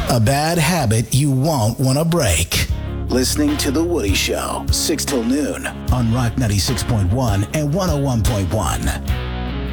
A bad habit you won't want to break. Listening to The Woody Show, 6 till noon on Rock 96.1 and 101.1.